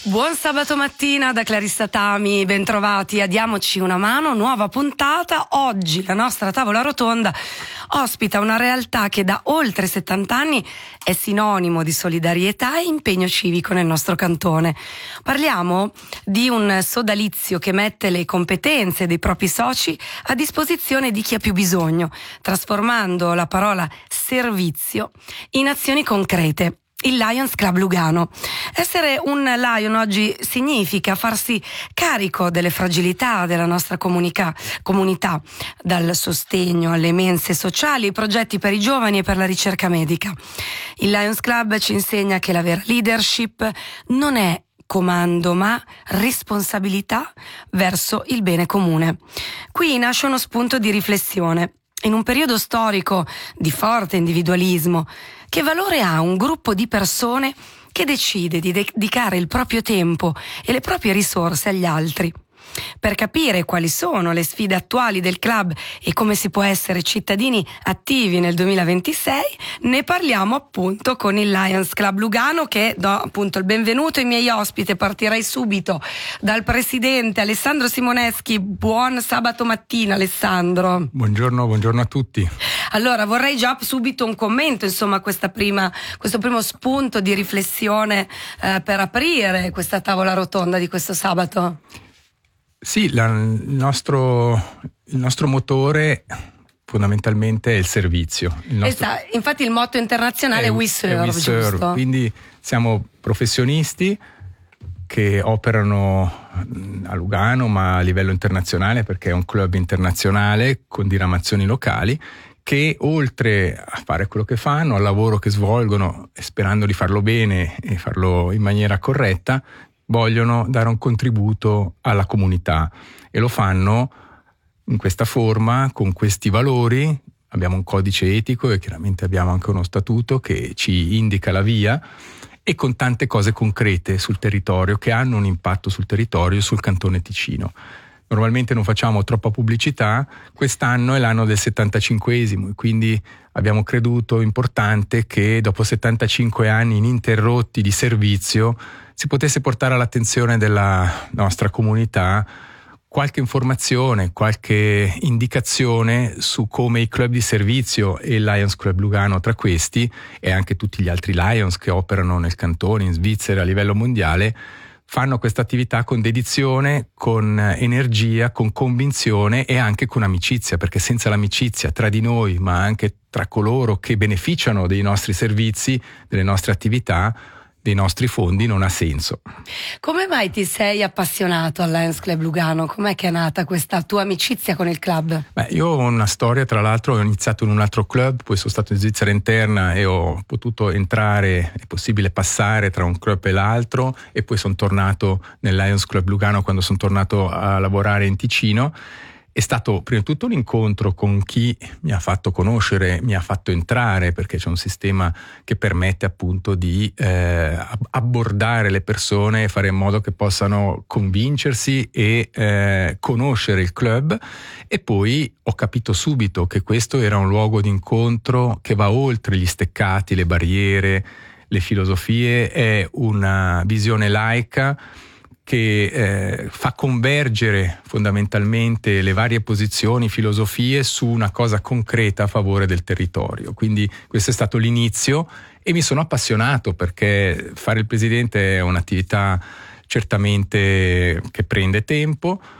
Buon sabato mattina da Clarissa Tami, bentrovati a Diamoci una mano, nuova puntata. Oggi la nostra tavola rotonda ospita una realtà che da oltre 70 anni è sinonimo di solidarietà e impegno civico nel nostro cantone. Parliamo di un sodalizio che mette le competenze dei propri soci a disposizione di chi ha più bisogno, trasformando la parola servizio in azioni concrete. Il Lions Club Lugano. Essere un Lion oggi significa farsi carico delle fragilità della nostra comunità, dal sostegno alle mense sociali, ai progetti per i giovani e per la ricerca medica. Il Lions Club ci insegna che la vera leadership non è comando ma responsabilità verso il bene comune. Qui nasce uno spunto di riflessione. In un periodo storico di forte individualismo, che valore ha un gruppo di persone che decide di dedicare il proprio tempo e le proprie risorse agli altri? Per capire quali sono le sfide attuali del club e come si può essere cittadini attivi nel 2026, ne parliamo appunto con il Lions Club Lugano, che do appunto il benvenuto ai miei ospiti. Partirei subito dal presidente Alessandro Simoneschi. Buon sabato mattina, Alessandro. Buongiorno a tutti. Allora, vorrei già subito un commento, insomma, questo primo spunto di riflessione per aprire questa tavola rotonda di questo sabato. Sì, il nostro motore fondamentalmente è il servizio. Infatti il motto internazionale è We Serve, giusto? Quindi siamo professionisti che operano a Lugano ma a livello internazionale, perché è un club internazionale con diramazioni locali, che oltre a fare quello che fanno, al lavoro che svolgono, sperando di farlo bene e farlo in maniera corretta, vogliono dare un contributo alla comunità e lo fanno in questa forma, con questi valori. Abbiamo un codice etico e chiaramente abbiamo anche uno statuto che ci indica la via, e con tante cose concrete sul territorio che hanno un impatto sul territorio e sul cantone Ticino. Normalmente non facciamo troppa pubblicità, quest'anno è l'anno del 75esimo e quindi abbiamo creduto importante che dopo 75 anni ininterrotti di servizio si potesse portare all'attenzione della nostra comunità qualche informazione, qualche indicazione su come i club di servizio e il Lions Club Lugano tra questi, e anche tutti gli altri Lions che operano nel cantone, in Svizzera, a livello mondiale, fanno questa attività con dedizione, con energia, con convinzione e anche con amicizia, perché senza l'amicizia tra di noi, ma anche tra coloro che beneficiano dei nostri servizi, delle nostre attività, dei nostri fondi, non ha senso. Come mai ti sei appassionato al Lions Club Lugano? Com'è che è nata questa tua amicizia con il club? Io ho una storia, tra l'altro ho iniziato in un altro club, poi sono stato in Svizzera interna e ho potuto entrare, è possibile passare tra un club e l'altro, e poi sono tornato nel Lions Club Lugano quando sono tornato a lavorare in Ticino. È stato prima di tutto un incontro con chi mi ha fatto conoscere, mi ha fatto entrare, perché c'è un sistema che permette appunto di abbordare le persone e fare in modo che possano convincersi e conoscere il club. E poi ho capito subito che questo era un luogo di incontro che va oltre gli steccati, le barriere, le filosofie, è una visione laica che fa convergere fondamentalmente le varie posizioni, filosofie su una cosa concreta a favore del territorio. Quindi questo è stato l'inizio e mi sono appassionato, perché fare il presidente è un'attività certamente che prende tempo,